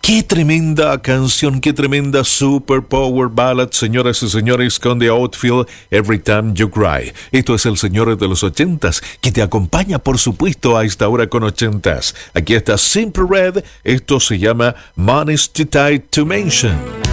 Qué tremenda canción, qué tremenda super power ballad, señoras y señores, con The Outfield, Every Time You Cry. Esto es el señor de los ochentas, que te acompaña, por supuesto, a esta hora con ochentas. Aquí está Simple Red, esto se llama Money's Too Tight to Mention.